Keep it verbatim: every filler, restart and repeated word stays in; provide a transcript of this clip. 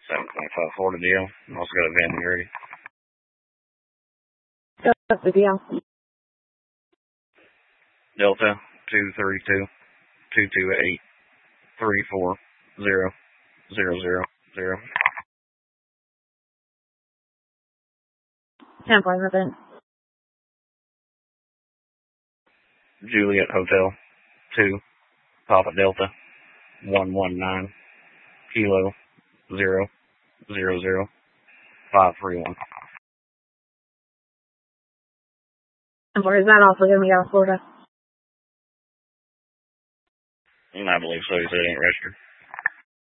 seven twenty-five Florida D L. Also got a van ready. That's the deal. Delta two three two two two eight three four zero zero zero zero. ten five event. Juliet Hotel two Papa Delta one one nine Kilo zero zero zero five three one. And where is that also going to be out of Florida? And I believe so. He said it ain't registered.